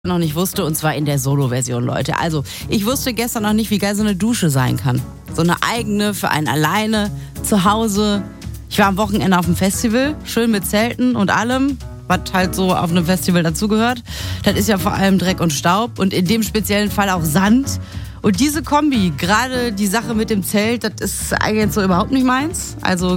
noch nicht wusste, und zwar in der Solo-Version, Leute. Also, ich wusste gestern noch nicht, wie geil so eine Dusche sein kann. So eine eigene für einen alleine, zu Hause. Ich war am Wochenende auf dem Festival, schön mit Zelten und allem, was halt so auf einem Festival dazugehört. Das ist ja vor allem Dreck und Staub und in dem speziellen Fall auch Sand. Und diese Kombi, gerade die Sache mit dem Zelt, das ist eigentlich so überhaupt nicht meins. Also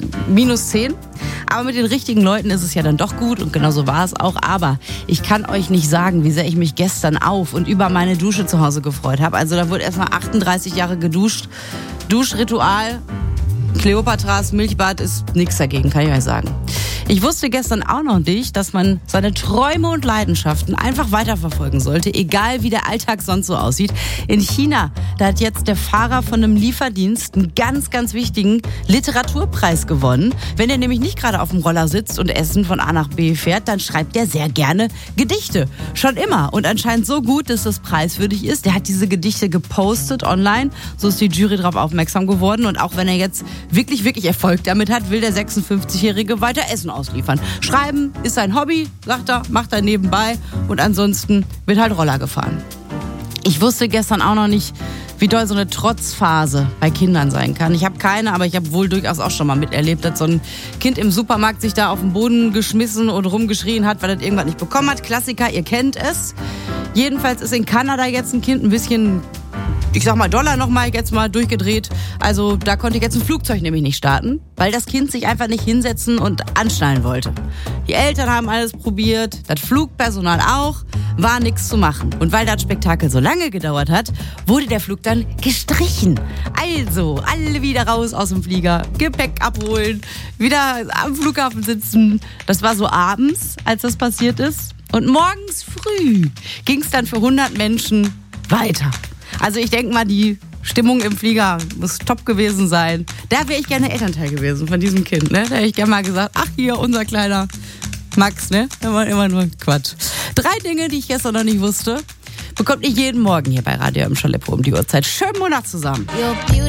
-10. Aber mit den richtigen Leuten ist es ja dann doch gut und genau so war es auch. Aber ich kann euch nicht sagen, wie sehr ich mich gestern auf und über meine Dusche zu Hause gefreut habe. Also da wurde erstmal 38 Jahre geduscht. Duschritual, Kleopatras Milchbad ist nichts dagegen, kann ich euch sagen. Ich wusste gestern auch noch nicht, dass man seine Träume und Leidenschaften einfach weiterverfolgen sollte, egal wie der Alltag sonst so aussieht. In China, da hat jetzt der Fahrer von einem Lieferdienst einen ganz, ganz wichtigen Literaturpreis gewonnen. Wenn er nämlich nicht gerade auf dem Roller sitzt und Essen von A nach B fährt, dann schreibt er sehr gerne Gedichte. Schon immer. Und anscheinend so gut, dass das preiswürdig ist. Der hat diese Gedichte gepostet online. So ist die Jury darauf aufmerksam geworden. Und auch wenn er jetzt wirklich Erfolg damit hat, will der 56-Jährige weiter Essen ausliefern. Schreiben ist sein Hobby, sagt er, macht er nebenbei und ansonsten wird halt Roller gefahren. Ich wusste gestern auch noch nicht, wie doll so eine Trotzphase bei Kindern sein kann. Ich habe keine, aber ich habe wohl durchaus auch schon mal miterlebt, dass so ein Kind im Supermarkt sich da auf den Boden geschmissen und rumgeschrien hat, weil das irgendwas nicht bekommen hat. Klassiker, ihr kennt es. Jedenfalls ist in Kanada jetzt ein Kind ein bisschen, ich sag mal, Dollar nochmal jetzt mal durchgedreht. Also da konnte jetzt ein Flugzeug nämlich nicht starten, weil das Kind sich einfach nicht hinsetzen und anschnallen wollte. Die Eltern haben alles probiert, das Flugpersonal auch, war nichts zu machen. Und weil das Spektakel so lange gedauert hat, wurde der Flug dann gestrichen. Also, alle wieder raus aus dem Flieger, Gepäck abholen, wieder am Flughafen sitzen. Das war so abends, als das passiert ist. Und morgens früh ging es dann für 100 Menschen weiter. Also ich denke mal, die Stimmung im Flieger muss top gewesen sein. Da wäre ich gerne Elternteil gewesen von diesem Kind, ne? Da hätte ich gerne mal gesagt, ach hier, unser kleiner Max, ne? Immer nur Quatsch. 3 Dinge, die ich gestern noch nicht wusste, bekommt ihr jeden Morgen hier bei Radio im Aleppo um die Uhrzeit. Schönen Monat zusammen.